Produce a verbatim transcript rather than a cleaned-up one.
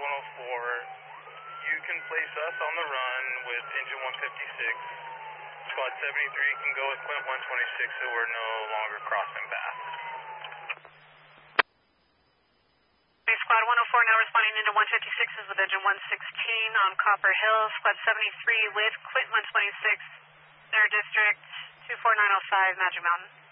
one oh four. You can place us on the run with engine one fifty-six. Squad seventy-three can go with Quint one twenty-six, so we're no longer crossing paths. Squad one oh four now responding into one fifty-six is with engine one sixteen on Copper Hill. Squad seventy-three with Quint one twenty-six, Air District two four nine oh five, Magic Mountain.